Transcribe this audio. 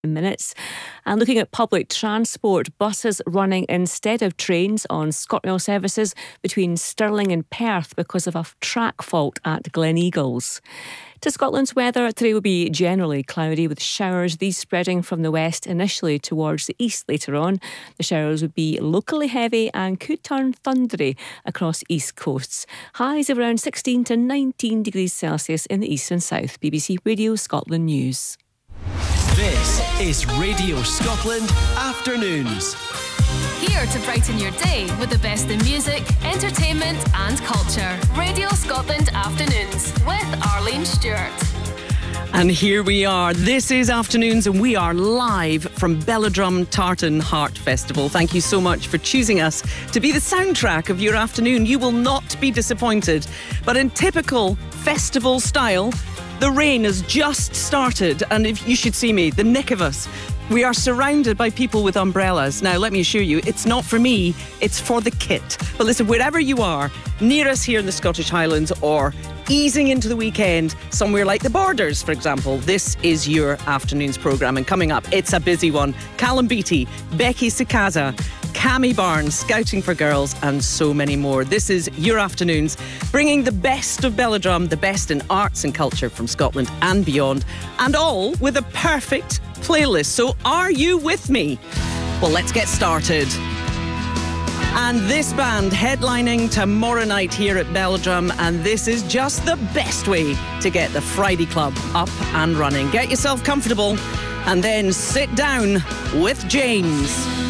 minutes. And looking at public transport, buses running instead of trains on ScotRail services between Stirling and Perth because of a track fault at Gleneagles. To Scotland's weather, today will be generally cloudy with showers, these spreading from the west initially towards the east later on. The showers would be locally heavy and could turn thundery across east coasts. Highs of around 16 to 19 degrees Celsius in the east and south. BBC Radio Scotland News. This is Radio Scotland Afternoons. Here to brighten your day with the best in music, entertainment and culture. Radio Scotland Afternoons with Arlene Stewart. And here we are. This is Afternoons and we are live from Belladrum Tartan Heart Festival. Thank you so much for choosing us to be the soundtrack of your afternoon. You will not be disappointed. But in typical festival style, the rain has just started, and if you should see me, the nick of us. We are surrounded by people with umbrellas. Now, let me assure you, it's not for me, it's for the kit. But listen, wherever you are, near us here in the Scottish Highlands or easing into the weekend, somewhere like the Borders, for example, this is your afternoon's programme. And coming up, it's a busy one. Callum Beattie, Becky Sikaza, Cammy Barnes, Scouting for Girls, and so many more. This is your afternoons, bringing the best of Belladrum, the best in arts and culture from Scotland and beyond, and all with a perfect playlist. So are you with me? Well, let's get started. And this band headlining tomorrow night here at Belladrum, and this is just the best way to get the Friday Club up and running. Get yourself comfortable and then sit down with James.